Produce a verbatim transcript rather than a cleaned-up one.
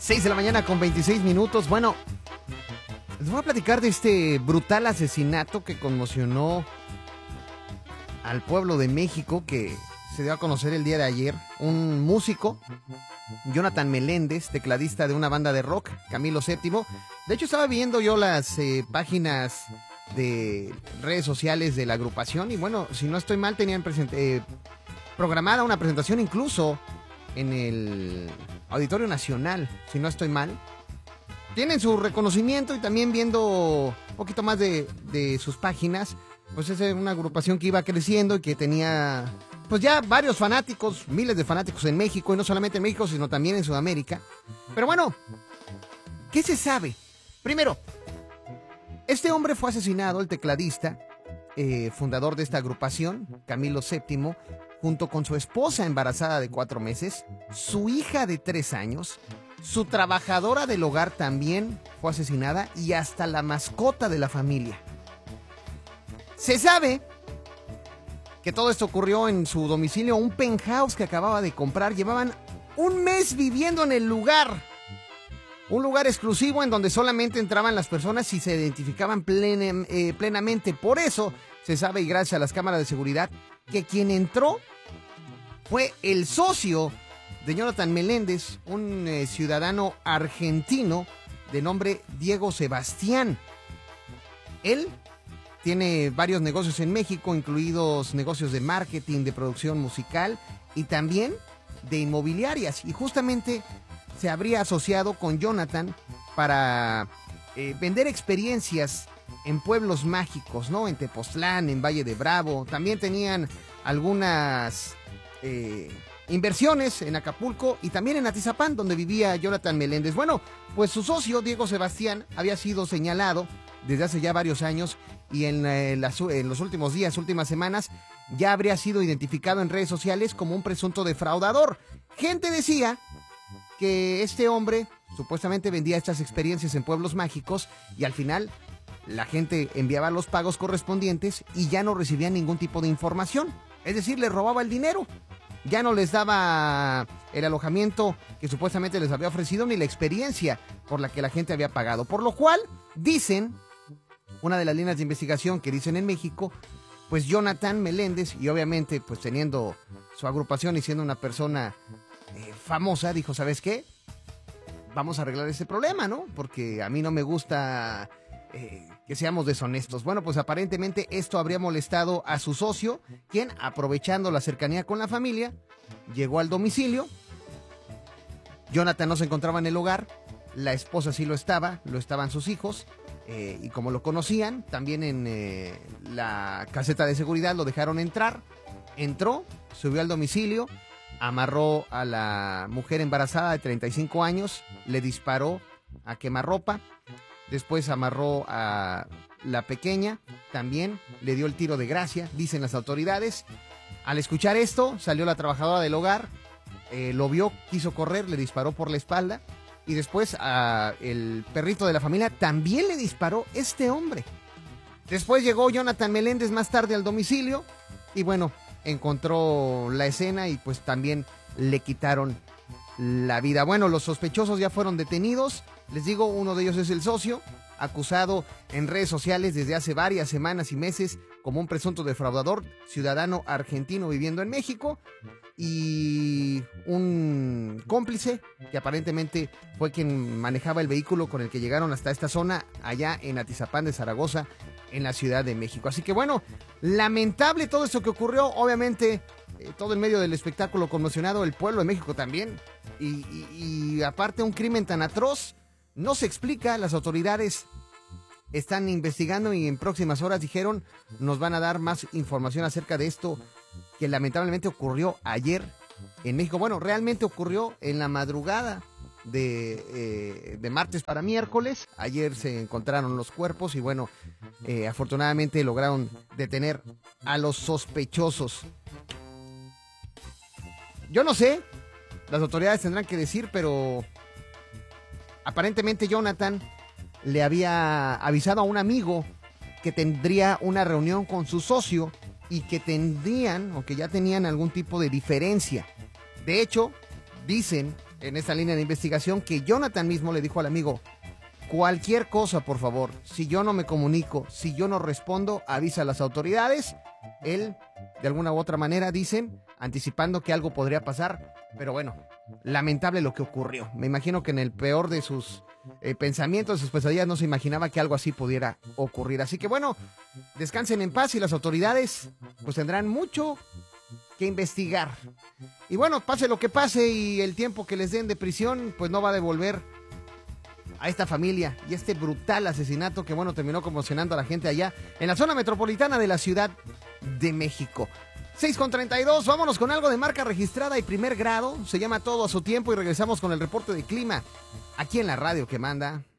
seis de la mañana con veintiséis minutos. Bueno, les voy a platicar de este brutal asesinato que conmocionó al pueblo de México, que se dio a conocer el día de ayer. Un músico, Jonathan Meléndez, tecladista de una banda de rock, Camilo séptimo. De hecho, estaba viendo yo las eh, páginas de redes sociales de la agrupación y bueno, si no estoy mal, tenían eh, programada una presentación incluso en el Auditorio Nacional, si no estoy mal. Tienen su reconocimiento y también viendo un poquito más de, de sus páginas, pues es una agrupación que iba creciendo y que tenía pues ya varios fanáticos, miles de fanáticos en México, y no solamente en México, sino también en Sudamérica. Pero bueno, ¿qué se sabe? Primero, este hombre fue asesinado, el tecladista, eh, fundador de esta agrupación, Camilo séptimo, junto con su esposa embarazada de cuatro meses, su hija de tres años, su trabajadora del hogar también fue asesinada y hasta la mascota de la familia. Se sabe que todo esto ocurrió en su domicilio, un penthouse que acababa de comprar. Llevaban un mes viviendo en el lugar. Un lugar exclusivo en donde solamente entraban las personas si se identificaban plena, eh, plenamente. Por eso se sabe, y gracias a las cámaras de seguridad, que quien entró fue el socio de Jonathan Meléndez, un eh, ciudadano argentino de nombre Diego Sebastián. Él tiene varios negocios en México, incluidos negocios de marketing, de producción musical y también de inmobiliarias. Y justamente se habría asociado con Jonathan para eh, vender experiencias en pueblos mágicos, ¿no? En Tepoztlán, en Valle de Bravo. También tenían algunas eh, inversiones en Acapulco y también en Atizapán, donde vivía Jonathan Meléndez. Bueno, pues su socio, Diego Sebastián, había sido señalado desde hace ya varios años y en, eh, las, en los últimos días, últimas semanas, ya habría sido identificado en redes sociales como un presunto defraudador. Gente decía que este hombre supuestamente vendía estas experiencias en pueblos mágicos y al final la gente enviaba los pagos correspondientes y ya no recibía ningún tipo de información. Es decir, le robaba el dinero. Ya no les daba el alojamiento que supuestamente les había ofrecido ni la experiencia por la que la gente había pagado. Por lo cual, dicen, una de las líneas de investigación que dicen en México, pues Jonathan Meléndez, y obviamente pues teniendo su agrupación y siendo una persona eh, famosa, dijo, ¿sabes qué? Vamos a arreglar ese problema, ¿no? Porque a mí no me gusta eh, que seamos deshonestos. Bueno, pues aparentemente esto habría molestado a su socio, quien, aprovechando la cercanía con la familia, llegó al domicilio. Jonathan no se encontraba en el hogar, la esposa sí lo estaba, lo estaban sus hijos, eh, y como lo conocían, también en eh, la caseta de seguridad lo dejaron entrar. Entró, subió al domicilio, amarró a la mujer embarazada de treinta y cinco años, le disparó a quemarropa, después amarró a la pequeña, también le dio el tiro de gracia, dicen las autoridades. Al escuchar esto, salió la trabajadora del hogar, eh, lo vio, quiso correr, le disparó por la espalda y después a el perrito de la familia también le disparó este hombre. Después llegó Jonathan Meléndez más tarde al domicilio y bueno, encontró la escena y pues también le quitaron la vida. Bueno, los sospechosos ya fueron detenidos. Les digo, uno de ellos es el socio, acusado en redes sociales desde hace varias semanas y meses como un presunto defraudador, ciudadano argentino viviendo en México, y un cómplice que aparentemente fue quien manejaba el vehículo con el que llegaron hasta esta zona, allá en Atizapán de Zaragoza, en la Ciudad de México. Así que bueno, lamentable todo esto que ocurrió, obviamente eh, todo en medio del espectáculo conmocionado, el pueblo de México también, y, y, y aparte un crimen tan atroz. No se explica, las autoridades están investigando y en próximas horas dijeron nos van a dar más información acerca de esto que lamentablemente ocurrió ayer en México. Bueno, realmente ocurrió en la madrugada de, eh, de martes para miércoles. Ayer se encontraron los cuerpos y bueno, eh, afortunadamente lograron detener a los sospechosos. Yo no sé, las autoridades tendrán que decir, pero aparentemente Jonathan le había avisado a un amigo que tendría una reunión con su socio y que tendrían o que ya tenían algún tipo de diferencia. De hecho, dicen en esta línea de investigación que Jonathan mismo le dijo al amigo: cualquier cosa, por favor, si yo no me comunico, si yo no respondo, avisa a las autoridades. Él, de alguna u otra manera, dicen, anticipando que algo podría pasar, pero bueno, lamentable lo que ocurrió. Me imagino que en el peor de sus eh, pensamientos, de sus pesadillas, no se imaginaba que algo así pudiera ocurrir. Así que bueno, descansen en paz y las autoridades pues tendrán mucho que investigar. Y bueno, pase lo que pase y el tiempo que les den de prisión, pues no va a devolver a esta familia y este brutal asesinato que, bueno, terminó conmocionando a la gente allá en la zona metropolitana de la Ciudad de México. seis con treinta y dos, vámonos con algo de marca registrada y primer grado. Se llama Todo a su tiempo y regresamos con el reporte de clima aquí en la radio que manda.